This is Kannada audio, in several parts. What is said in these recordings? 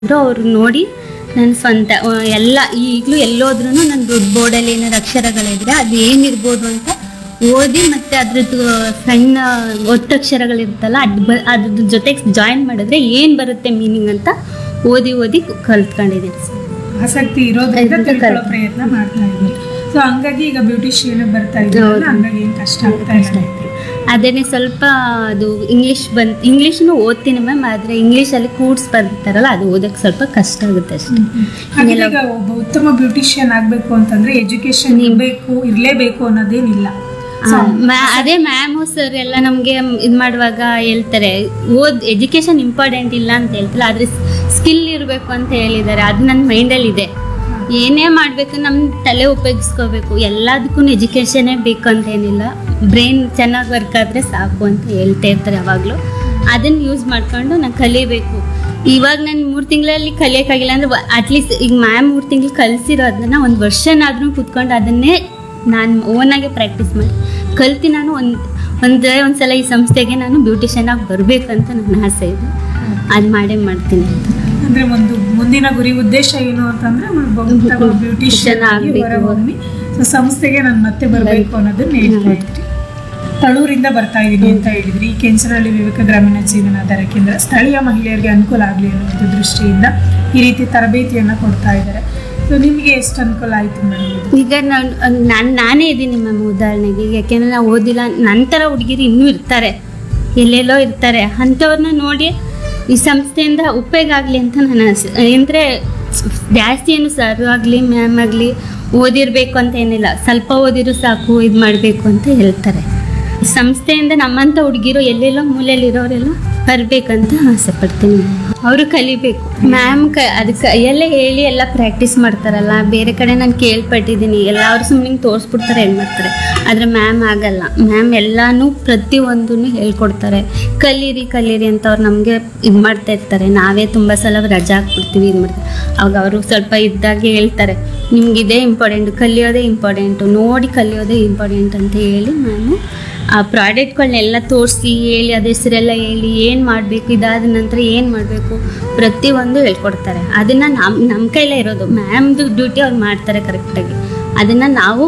ಅವ್ರು ನೋಡಿ ನನ್ನ ಸ್ವಂತ ಎಲ್ಲ ಈಗಲೂ ಎಲ್ಲೋದ್ರೂ ನನ್ನ ದುಡ್ಡು ಬೋರ್ಡಲ್ಲಿ ಏನಾದ್ರು ಅಕ್ಷರಗಳಿದ್ರೆ ಅದು ಏನಿರ್ಬೋದು ಅಂತ ಓದಿ ಮತ್ತು ಅದ್ರದ್ದು ಸಣ್ಣ ಒತ್ತಕ್ಷರಗಳಿರುತ್ತಲ್ಲ ಅದ್ರ ಜೊತೆಗೆ ಜಾಯಿನ್ ಮಾಡಿದ್ರೆ ಏನು ಬರುತ್ತೆ ಮೀನಿಂಗ್ ಅಂತ ಓದಿ ಕಲ್ತ್ಕೊಂಡಿದ್ದೀನಿ ಸರ್. ಆಸಕ್ತಿ ಇರೋದ್ರಿಂದ ತಿಳ್ಕೊಳ್ಳೋ ಪ್ರಯತ್ನ ಮಾಡ್ತಾ ಇದ್ದೀನಿ. ಸೊ ಹಂಗಾಗಿ ಈಗ ಬ್ಯೂಟಿಷಿಯನ್ ಬರ್ತಾ ಇದ್ದಾರೆ, ಹಂಗಾಗಿ ಏನು ಕಷ್ಟ ಆಗ್ತಾ ಇಲ್ಲ. ಅದೇನೆ ಸ್ವಲ್ಪ ಅದು ಇಂಗ್ಲೀಷ್ನು ಓದ್ತೀನಿ ಮ್ಯಾಮ್, ಆದರೆ ಇಂಗ್ಲೀಷಲ್ಲಿ ಕೂಡ್ಸ್ ಬರ್ತಾರಲ್ಲ ಅದು ಓದಕ್ಕೆ ಸ್ವಲ್ಪ ಕಷ್ಟ ಆಗುತ್ತೆ ಅಷ್ಟೇ. ಈಗ ಒಬ್ಬ ಉತ್ತಮ ಬ್ಯೂಟಿಷಿಯನ್ ಆಗಬೇಕು ಅಂತಂದ್ರೆ ಎಜುಕೇಶನ್ ಇರಲೇಬೇಕು ಅನ್ನೋದೇನಿಲ್ಲ. ಅದೇ ಮ್ಯಾಮು ಸರ್ ಎಲ್ಲ ನಮಗೆ ಇದು ಮಾಡುವಾಗ ಹೇಳ್ತಾರೆ ಎಜುಕೇಶನ್ ಇಂಪಾರ್ಟೆಂಟ್ ಇಲ್ಲ ಅಂತ ಹೇಳ್ತಾರೆ, ಆದರೆ ಸ್ಕಿಲ್ ಇರಬೇಕು ಅಂತ ಹೇಳಿದ್ದಾರೆ. ಅದು ನನ್ನ ಮೈಂಡಲ್ಲಿ ಇದೆ. ಏನೇ ಮಾಡಬೇಕು ನಮ್ಮ ತಲೆ ಉಪಯೋಗಿಸ್ಕೋಬೇಕು, ಎಲ್ಲದಕ್ಕೂ ಎಜುಕೇಷನ್ನೇ ಬೇಕು ಅಂತೇನಿಲ್ಲ, ಬ್ರೈನ್ ಚೆನ್ನಾಗಿ ವರ್ಕ್ ಆದರೆ ಸಾಕು ಅಂತ ಹೇಳ್ತಾ ಇರ್ತಾರೆ ಯಾವಾಗಲೂ. ಅದನ್ನು ಯೂಸ್ ಮಾಡ್ಕೊಂಡು ನಾನು ಕಲಿಬೇಕು. ಇವಾಗ ನಾನು 3 ತಿಂಗಳಲ್ಲಿ ಕಲಿಯೋಕ್ಕಾಗಿಲ್ಲ ಅಂದರೆ ಅಟ್ಲೀಸ್ಟ್ ಈಗ ಮ್ಯಾಮ್ 3 ತಿಂಗಳು ಕಲಿಸಿರೋದನ್ನ ಒಂದು ವರ್ಷನಾದ್ರೂ ಕೂತ್ಕೊಂಡು ಅದನ್ನೇ ನಾನು ಓನಾಗೆ ಪ್ರಾಕ್ಟೀಸ್ ಮಾಡಿ ಕಲ್ತು ನಾನು ಒಂದ್ಸಲ ಈ ಸಂಸ್ಥೆಗೆ ನಾನು ಬ್ಯೂಟಿಷಿಯನ್ ಆಗಿ ಬರಬೇಕಂತ ನನ್ನ ಆಸೆ ಇದೆ. ಅದು ಮಾಡ್ತೀನಿ ಅಂತ. ಅಂದ್ರೆ ಒಂದು ಮುಂದಿನ ಗುರಿ ಉದ್ದೇಶ ಏನು ಅಂತಂದ್ರೆ ಬ್ಯೂಟಿಷಿಯನ್ ಹೊರಹೊಮ್ಮಿ ಸಂಸ್ಥೆಗೆ ನಾನು ಮತ್ತೆ ಬರಬೇಕು ಅನ್ನೋದನ್ನ ಹೇಳ್ತಾ ಇದ್ರಿ. ತಳೂರಿಂದ ಬರ್ತಾ ಇದ್ದೀನಿ ಅಂತ ಹೇಳಿದ್ರಿ. ಈ ಕೆಂಚನಹಳ್ಳಿ ವಿವೇಕ ಗ್ರಾಮೀಣ ಜೀವನಾಧಾರ ಕೇಂದ್ರ ಸ್ಥಳೀಯ ಮಹಿಳೆಯರಿಗೆ ಅನುಕೂಲ ಆಗಲಿ ಅನ್ನೋ ದೃಷ್ಟಿಯಿಂದ ಈ ರೀತಿ ತರಬೇತಿಯನ್ನು ಕೊಡ್ತಾ ಇದ್ದಾರೆ. ಸೊ ನಿಮಗೆ ಎಷ್ಟು ಅನುಕೂಲ ಆಯಿತು ಮೇಡಮ್? ಈಗ ನಾನೇ ಇದ್ದೀನಿ ಮ್ಯಾಮ್ ಉದಾಹರಣೆಗೆ. ಯಾಕೆಂದರೆ ನಾವು ಓದಿಲ್ಲ, ನಂತರ ಹುಡುಗಿರು ಇನ್ನೂ ಇರ್ತಾರೆ, ಎಲ್ಲೆಲ್ಲೋ ಇರ್ತಾರೆ. ಅಂಥವ್ರನ್ನ ನೋಡಿ ಈ ಸಂಸ್ಥೆಯಿಂದ ಉಪಯೋಗ ಆಗಲಿ ಅಂತ ನನ್ನ ಆಸೆ. ಅಂದರೆ ಜಾಸ್ತಿ ಏನು ಸರ್ ಆಗಲಿ ಮ್ಯಾಮ್ ಆಗಲಿ ಓದಿರಬೇಕು ಅಂತ ಏನಿಲ್ಲ, ಸ್ವಲ್ಪ ಓದಿದ್ರು ಸಾಕು ಇದು ಮಾಡಬೇಕು ಅಂತ ಹೇಳ್ತಾರೆ. ಸಂಸ್ಥೆಯಿಂದ ನಮ್ಮಂಥ ಹುಡುಗಿರು ಎಲ್ಲೆಲ್ಲೋ ಮೂಲೆಯಲ್ಲಿರೋರೆಲ್ಲ ಬರಬೇಕಂತ ಆಸೆ ಪಡ್ತೀನಿ. ಅವರು ಕಲಿಬೇಕು. ಮ್ಯಾಮ್ ಅದಕ್ಕೆ ಕೈಯಲ್ಲೇ ಹೇಳಿ ಎಲ್ಲ ಪ್ರಾಕ್ಟೀಸ್ ಮಾಡ್ತಾರಲ್ಲ, ಬೇರೆ ಕಡೆ ನಾನು ಕೇಳ್ಪಟ್ಟಿದ್ದೀನಿ ಎಲ್ಲ ಅವ್ರು ಸುಮ್ಮನೆ ತೋರಿಸ್ಬಿಡ್ತಾರೆ, ಏನು ಮಾಡ್ತಾರೆ. ಆದರೆ ಮ್ಯಾಮ್ ಆಗಲ್ಲ. ಮ್ಯಾಮ್ ಎಲ್ಲನೂ ಪ್ರತಿಯೊಂದನ್ನು ಹೇಳ್ಕೊಡ್ತಾರೆ. ಕಲೀರಿ ಅಂತ ಅವ್ರು ನಮಗೆ ಇದು ಮಾಡ್ತಾ ಇರ್ತಾರೆ. ನಾವೇ ತುಂಬ ಸಲ ರಜಾ ಹಾಕ್ಬಿಡ್ತೀವಿ, ಇದು ಮಾಡ್ತಾರೆ. ಅವಾಗ ಅವರು ಸ್ವಲ್ಪ ಇದ್ದಾಗೆ ಹೇಳ್ತಾರೆ, ನಿಮಗಿದೇ ಇಂಪಾರ್ಟೆಂಟು, ಕಲಿಯೋದೇ ಇಂಪಾರ್ಟೆಂಟು, ನೋಡಿ ಕಲಿಯೋದೇ ಇಂಪಾರ್ಟೆಂಟ್ ಅಂತ ಹೇಳಿ ಮ್ಯಾಮು ಆ ಪ್ರಾಡಕ್ಟ್ಗಳನ್ನೆಲ್ಲ ತೋರಿಸಿ ಹೇಳಿ ಅದ್ರ ಹೆಸರೆಲ್ಲ ಹೇಳಿ ಏನು ಮಾಡಬೇಕು, ಇದಾದ ನಂತರ ಏನು ಮಾಡಬೇಕು ಪ್ರತಿಯೊಂದು ಹೇಳ್ಕೊಡ್ತಾರೆ. ಅದನ್ನು ನಮ್ಮ ಕೈಲೇ ಇರೋದು. ಮ್ಯಾಮ್ದು ಡ್ಯೂಟಿ ಅವ್ರು ಮಾಡ್ತಾರೆ ಕರೆಕ್ಟಾಗಿ. ಅದನ್ನು ನಾವು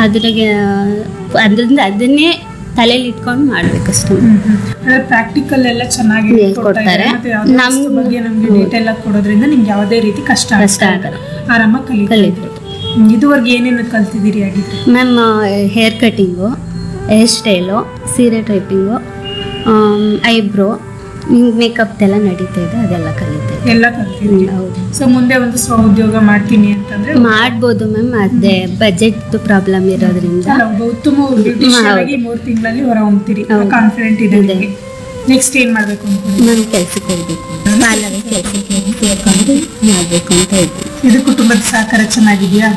ಅದರಿಂದ ಅದನ್ನೇ ತಲೆಯಲ್ಲಿ ಇಟ್ಕೊಂಡು ಮಾಡಬೇಕಷ್ಟೇ. ಪ್ರಾಕ್ಟಿಕಲ್ ಎಲ್ಲ ಚೆನ್ನಾಗಿ ಹೇಳ್ಕೊಡ್ತಾರೆ. ನಮಗೆ ಡೀಟೇಲ್ ಆಗಿ ಕೊಡೋದ್ರಿಂದ ನಿಮ್ಗೆ ಯಾವುದೇ ರೀತಿ ಕಷ್ಟ ಆಗಲ್ಲ, ಆರಾಮಾಗಿ ಕಲಿಬೋದು. ಇದುವರೆಗೆ ಏನೇನು ಕಲ್ತಿದ್ದೀರಿ ಆಗಿದ್ರೆ? Ma'am hair cutting, hair style, ಸೀರೆ ಟೈಪಿಂಗು, ಐಬ್ರೋ, ಮೇಕಪ್ದೆಲ್ಲ ನಡೀತಾ ಇದೆ, ಅದೆಲ್ಲ ಕಲಿತಾ ಇದೆ. ಎಲ್ಲ ಕಲ್ತಿದ್ದೀವಿ. ಹೌದು. ಸೊ ಮುಂದೆ ಒಂದು ಸ್ವ ಉದ್ಯೋಗ ಮಾಡ್ತೀನಿ ಅಂತಂದ್ರೆ ಮಾಡ್ಬೋದು ಮ್ಯಾಮ್. ಅದೇ ಬಜೆಟ್ ಪ್ರಾಬ್ಲಮ್ ಇರೋದ್ರಿಂದ ಉತ್ತಮ ಬ್ಯೂಟಿಷಿಯನ್ ಆಗಿ 3 ತಿಂಗಳಲ್ಲಿ ಹೊರ ಹೊಮ್ತೀರಿ, ಕಾನ್ಫಿಡೆಂಟ್ ಇದೆ. ನೆಕ್ಸ್ಟ್ ಏನ್ ಮಾಡ್ಬೇಕು ಅನ್ಕೊಂಡು? ನಾನು ಕೆಲ್ಸಕ್ಕೆ ಹೋಗ್ಬೇಕು, ಪಾರ್ಲರ್ ಕೆಲಸಕ್ಕೆ ಸೇರ್ಕೊಂಡು ಮಾಡಬೇಕು ಅಂತ ಇದ್ದೀನಿ. ಇದು ಕುಟುಂಬದ ಸಹಕಾರ ಚೆನ್ನಾಗಿದೆಯಾ?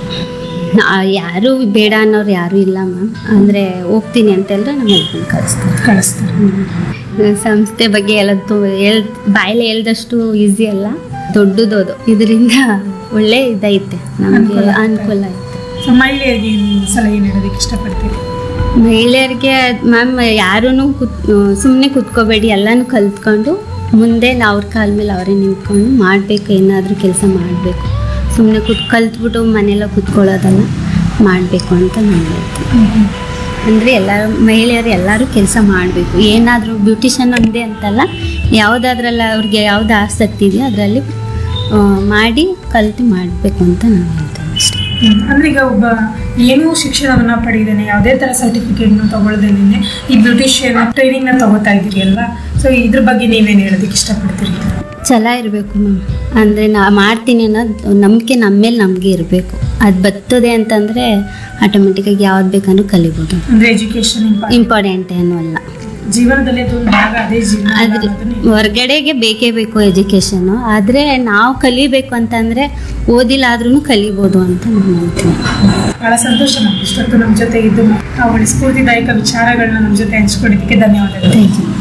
ಯಾರು ಬೇಡ ಅನ್ನೋರು ಯಾರು ಇಲ್ಲ ಮ್ಯಾಮ್. ಅಂದರೆ ಹೋಗ್ತೀನಿ ಅಂತ ಹೇಳಿದ್ರೆ ನಮ್ಮ ಹಸ್ಬೆಂಡ್ ಕಳಿಸ್ತಾರೆ. ಸಂಸ್ಥೆ ಬಗ್ಗೆ ಬಾಯಲ್ಲಿ ಹೇಳ್ದಷ್ಟು ಈಸಿ ಅಲ್ಲ, ದೊಡ್ಡದೋದು. ಇದರಿಂದ ಒಳ್ಳೆ ಇದೈತೆ, ನಮಗೆ ಅನುಕೂಲ ಐತೆ. ಮಹಿಳೆಯರಿಗೆ ಸಲಹೆ ನೀಡೋದಕ್ಕೆ ಇಷ್ಟಪಡ್ತೀವಿ? ಮಹಿಳೆಯರಿಗೆ ಮ್ಯಾಮ್ ಯಾರೂ ಸುಮ್ಮನೆ ಕೂತ್ಕೋಬೇಡಿ, ಎಲ್ಲನೂ ಕಲ್ತ್ಕೊಂಡು ಮುಂದೆ ಅವ್ರ ಕಾಲ ಮೇಲೆ ಅವರೇ ನಿಂತ್ಕೊಂಡು ಮಾಡಬೇಕು. ಏನಾದರೂ ಕೆಲಸ ಮಾಡಬೇಕು, ಸುಮ್ಮನೆ ಕಲ್ತ್ಬಿಟ್ಟು ಮನೆಯಲ್ಲ ಕೂತ್ಕೊಳ್ಳೋದಲ್ಲ, ಮಾಡಬೇಕು ಅಂತ ನಾನು ಹೇಳ್ತೀನಿ. ಅಂದರೆ ಮಹಿಳೆಯರು ಎಲ್ಲರೂ ಕೆಲಸ ಮಾಡಬೇಕು. ಏನಾದರೂ ಬ್ಯೂಟಿಷನ್ ಒಂದೇ ಅಂತಲ್ಲ, ಯಾವುದಾದ್ರಲ್ಲ ಅವ್ರಿಗೆ ಯಾವ್ದು ಆಸಕ್ತಿ ಇದೆಯೋ ಅದರಲ್ಲಿ ಮಾಡಿ ಕಲ್ತು ಮಾಡಬೇಕು ಅಂತ ನಾನು ಹೇಳ್ತೇನೆ ಅಷ್ಟೇ. ಅಂದರೆ ಈಗ ಒಬ್ಬ ಏನೂ ಶಿಕ್ಷಣವನ್ನು ಪಡೆದಿದ್ದೇನೆ, ಯಾವುದೇ ಥರ ಸರ್ಟಿಫಿಕೇಟ್ನ ತೊಗೊಳ್ದೇನೆ ಈ ಬ್ಯೂಟಿಷಿಯನ್ ಟ್ರೈನಿಂಗ್ನ ತೊಗೋತಾ ಇದ್ದೀರಿ ಅಲ್ವಾ? ಸೊ ಇದ್ರ ಬಗ್ಗೆ ನೀವೇನು ಹೇಳೋದಕ್ಕೆ ಇಷ್ಟಪಡ್ತೀರಿ? ಛಲ ಇರಬೇಕು ಮ್ಯಾಮ್. ಅಂದರೆ ನಾ ಮಾಡ್ತೀನಿ ಅನ್ನೋದು ನಂಬಿಕೆ ನಮ್ಮ ಮೇಲೆ ನಮಗೆ ಇರಬೇಕು. ಅದು ಬರ್ತದೆ ಅಂತಂದರೆ ಆಟೋಮೆಟಿಕ್ಕಾಗಿ ಯಾವ್ದು ಬೇಕಂದ್ರೂ ಕಲಿಬೋದು. ಅಂದರೆ ಎಜುಕೇಷನ್ ಇಂಪಾರ್ಟೆಂಟ್ ಏನೂ ಅಲ್ಲ ಜೀವನದಲ್ಲಿ, ಆದರೆ ಹೊರಗಡೆಗೆ ಬೇಕೇ ಬೇಕು ಎಜುಕೇಷನು. ಆದರೆ ನಾವು ಕಲಿಬೇಕು ಅಂತಂದರೆ ಓದಿಲ್ಲ ಆದ್ರೂ ಕಲಿಬೋದು ಅಂತ ನಾನು ಹೇಳ್ತೀನಿ. ಭಾಳ ಸಂತೋಷ ನಮ್ಗೆ ಇಷ್ಟೊತ್ತು ನಮ್ಮ ಜೊತೆ ಇದ್ದು ಅವಳ ಸ್ಫೂರ್ತಿದಾಯಕ ವಿಚಾರಗಳನ್ನ ನಮ್ಮ ಜೊತೆ ಹಂಚ್ಕೊಂಡಿದ್ದಕ್ಕೆ ಧನ್ಯವಾದಗಳು. Thank you.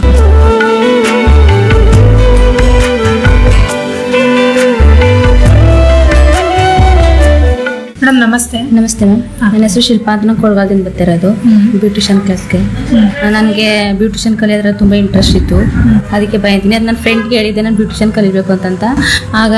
ಮೇಡಮ್ ನಮಸ್ತೆ. ನಮಸ್ತೆ ಮ್ಯಾಮ್, ನನ್ನ ಹೆಸರು ಶಿಲ್ಪಾ ಅಂತ. ನಾನು ಕೊಳಗಾಲದಿಂದ ಬರ್ತಿರೋದು ಬ್ಯೂಟಿಷಿಯನ್ ಕ್ಲಾಸ್ಗೆ. ನನಗೆ ಬ್ಯೂಟಿಷಿಯನ್ ಕಲಿಯೋದ್ರೆ ತುಂಬ ಇಂಟ್ರೆಸ್ಟ್ ಇತ್ತು. ಅದಕ್ಕೆ ಬಂದಿದ್ದೀನಿ. ಅದು ನನ್ನ ಫ್ರೆಂಡ್ಗೆ ಹೇಳಿದ್ದೆ ನಾನು ಬ್ಯೂಟಿಷಿಯನ್ ಕಲಿಬೇಕು ಅಂತಂತ. ಆಗ